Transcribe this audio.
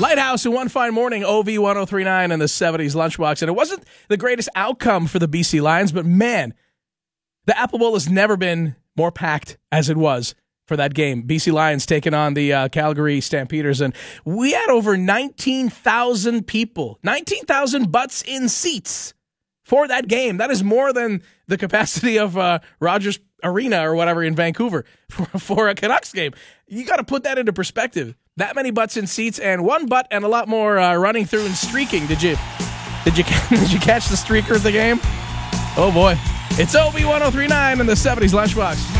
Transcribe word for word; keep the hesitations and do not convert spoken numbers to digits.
Lighthouse in one fine morning, O V ten thirty-nine in the seventies lunchbox. And it wasn't the greatest outcome for the B C Lions, but man, the Apple Bowl has never been more packed as it was for that game. B C Lions taking on the uh, Calgary Stampeders. And we had over nineteen thousand people, nineteen thousand butts in seats for that game. That is more than the capacity of uh, Rogers Arena or whatever in Vancouver for, for a Canucks game. You got to put that into perspective. That many butts in seats and one butt and a lot more uh, running through and streaking. Did you did you did you catch the streaker of the game? Oh boy. It's O V ten thirty-nine in the seventies lunchbox.